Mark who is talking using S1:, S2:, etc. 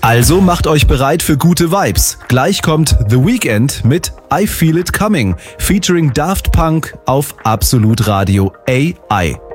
S1: Also macht euch bereit für gute Vibes. Gleich kommt The Weeknd mit I Feel It Coming, featuring Daft Punk auf Absolut Radio AI.